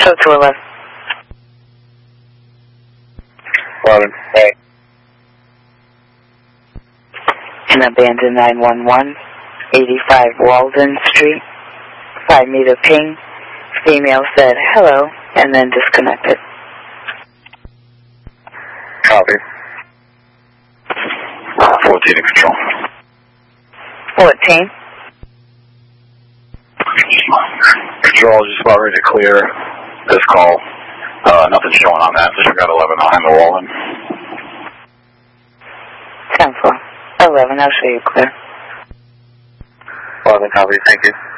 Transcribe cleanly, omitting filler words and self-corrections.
So 211. 11. Hey. An abandoned 911, 85 Walden Street, 5-meter ping. Female said hello and then disconnected. Copy. 14 in control. 14. Control, just about ready to clear this call. Nothing showing on that. Disregard 11 behind the wall. 10-4. 11, I'll show you clear. 11, copy, thank you.